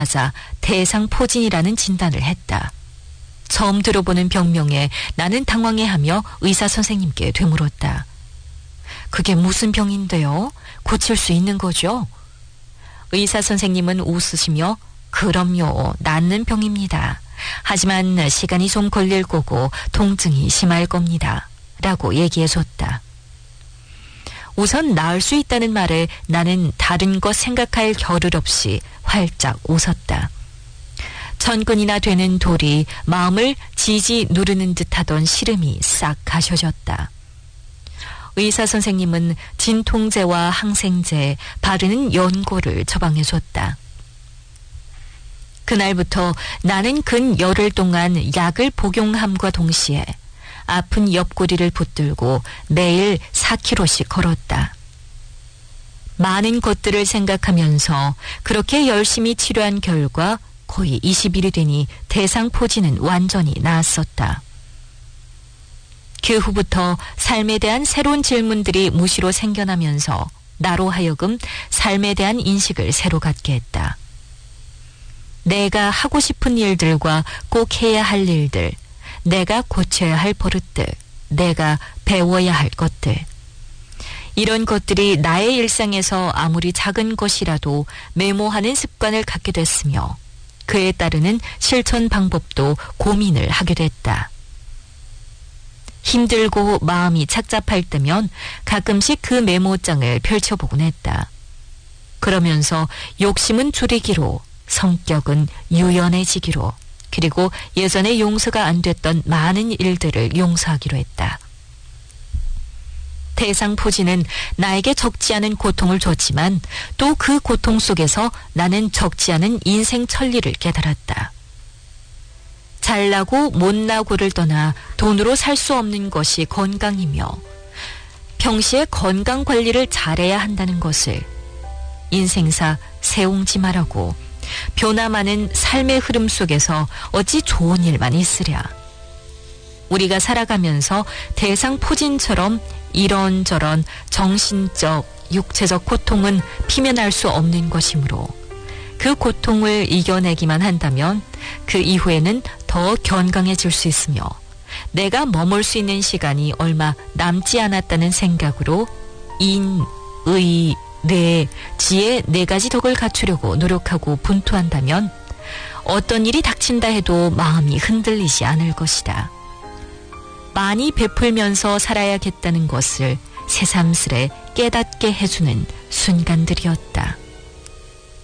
하자 대상포진이라는 진단을 했다. 처음 들어보는 병명에 나는 당황해하며 의사 선생님께 되물었다. 그게 무슨 병인데요? 고칠 수 있는 거죠? 의사 선생님은 웃으시며 그럼요, 낫는 병입니다. 하지만 시간이 좀 걸릴 거고 통증이 심할 겁니다. 라고 얘기해줬다. 우선 나을 수 있다는 말에 나는 다른 것 생각할 겨를 없이 활짝 웃었다. 천근이나 되는 돌이 마음을 지지 누르는 듯하던 시름이 싹 가셔졌다. 의사 선생님은 진통제와 항생제, 바르는 연고를 처방해줬다. 그날부터 나는 근 열흘 동안 약을 복용함과 동시에 아픈 옆구리를 붙들고 매일 4km씩 걸었다. 많은 것들을 생각하면서 그렇게 열심히 치료한 결과 거의 20일이 되니 대상포진은 완전히 나았었다. 그 후부터 삶에 대한 새로운 질문들이 무시로 생겨나면서 나로 하여금 삶에 대한 인식을 새로 갖게 했다. 내가 하고 싶은 일들과 꼭 해야 할 일들, 내가 고쳐야 할 버릇들, 내가 배워야 할 것들. 이런 것들이 나의 일상에서 아무리 작은 것이라도 메모하는 습관을 갖게 됐으며 그에 따르는 실천 방법도 고민을 하게 됐다. 힘들고 마음이 착잡할 때면 가끔씩 그 메모장을 펼쳐보곤 했다. 그러면서 욕심은 줄이기로, 성격은 유연해지기로, 그리고 예전에 용서가 안 됐던 많은 일들을 용서하기로 했다. 대상포진은 나에게 적지 않은 고통을 줬지만 또 그 고통 속에서 나는 적지 않은 인생 천리를 깨달았다. 잘나고 못나고를 떠나 돈으로 살 수 없는 것이 건강이며 평시에 건강 관리를 잘해야 한다는 것을, 인생사 세옹지마라고 변화 많은 삶의 흐름 속에서 어찌 좋은 일만 있으랴. 우리가 살아가면서 대상포진처럼 이런저런 정신적, 육체적 고통은 피면할 수 없는 것이므로 그 고통을 이겨내기만 한다면 그 이후에는 더 건강해질 수 있으며 내가 머물 수 있는 시간이 얼마 남지 않았다는 생각으로 인, 의, 내, 지혜 4가지 덕을 갖추려고 노력하고 분투한다면 어떤 일이 닥친다 해도 마음이 흔들리지 않을 것이다. 많이 베풀면서 살아야겠다는 것을 새삼스레 깨닫게 해주는 순간들이었다.